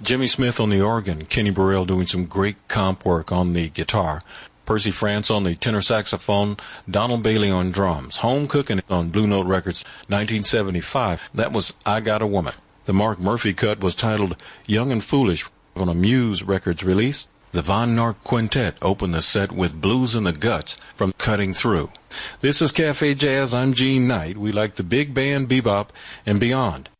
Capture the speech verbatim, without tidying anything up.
Jimmy Smith on the organ, Kenny Burrell doing some great comp work on the guitar, Percy France on the tenor saxophone, Donald Bailey on drums. Home cooking on Blue Note Records, nineteen seventy-five. That was I Got a Woman. The Mark Murphy cut was titled Young and Foolish on a Muse Records release. The Von Nark Quintet opened the set with Blues in the Guts from Cutting Through. This is Cafe Jazz. I'm Gene Knight. We like the big band, bebop, and beyond.